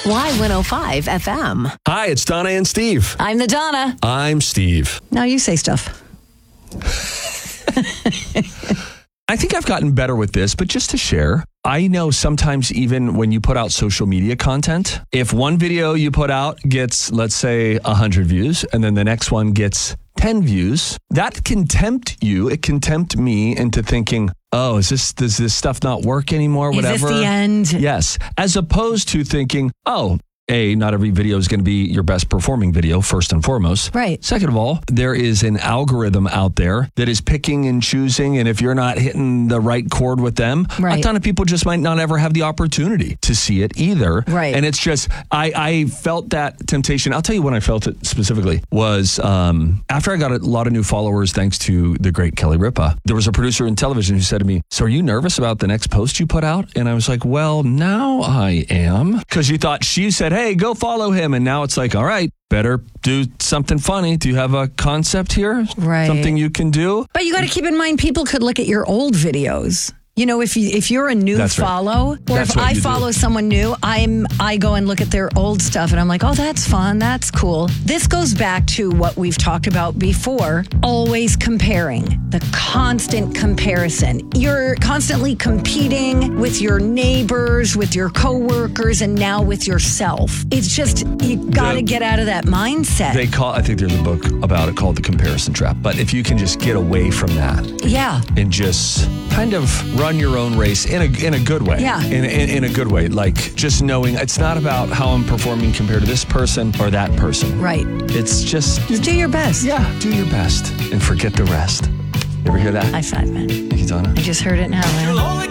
Y105 FM. Hi, it's Donna and Steve. I'm the Donna. I'm Steve. Now you say stuff. I think I've gotten better with this, but just to share, I know sometimes even when you put out social media content, if one video you put out gets, let's say, 100 views, and then the next one gets 10 views, that can tempt you. It can tempt me into thinking, oh, does this stuff not work anymore? Whatever. Is this the end? Yes. As opposed to thinking, oh, not every video is going to be your best performing video, first and foremost. Right. Second of all, there is an algorithm out there that is picking and choosing, and if you're not hitting the right chord with them, right, a ton of people just might not ever have the opportunity to see it either. Right. And it's just, I felt that temptation. I'll tell you when I felt it specifically was after I got a lot of new followers thanks to the great Kelly Ripa. There was a producer in television who said to me, so are you nervous about the next post you put out? And I was like, well, now I am. Because you thought she said, hey, go follow him. And now it's like, all right, better do something funny. Do you have a concept here? Right. Something you can do? But you got to keep in mind, people could look at your old videos. You know, if you're a new That's right. follow, or That's if what I you follow do. someone new, I go and look at their old stuff and I'm like, oh, that's fun. That's cool. This goes back to what we've talked about before, always comparing, the constant comparison. You're constantly competing with your neighbors, with your coworkers, and now with yourself. It's just, you got to get out of that mindset. I think there's a book about it called The Comparison Trap. But if you can just get away from that. Yeah. And just kind of run your own race in a good way. Yeah. In a good way. Like just knowing it's not about how I'm performing compared to this person or that person. Right. It's just do your best. Yeah, do your best and forget the rest. You ever hear that? High five, man. Thank you, Donna. I just heard it now, man.